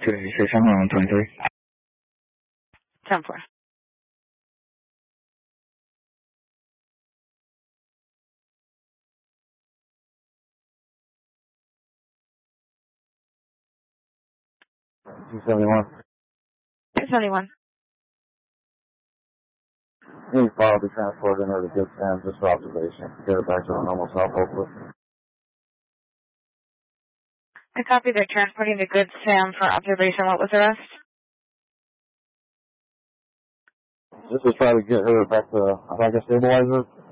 286 on 23. 10-4. $271. 271. Any file be transported in order to get Sam just for observation. Get it back to the normal south, hopefully. I copy. They're transporting the good Sam for observation. What was the rest? This is trying to get her back to, I think, a stabilizer.